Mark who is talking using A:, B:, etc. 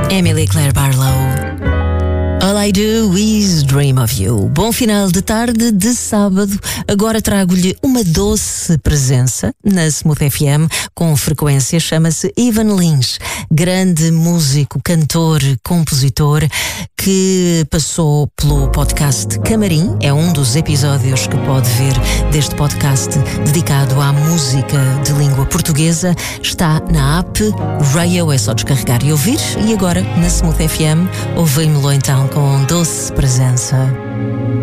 A: Emily Claire Barlow. All I do is dream of you. Bom final de tarde de sábado. Agora trago-lhe uma doce presença na Smooth FM com frequência. Chama-se Ivan Lins, grande músico, cantor, compositor, que passou pelo podcast Camarim. É um dos episódios que pode ver deste podcast dedicado à música de língua portuguesa. Está na app Rayo, é só descarregar e ouvir. E agora, na Smooth FM, ouvimos-lo então com doce presença.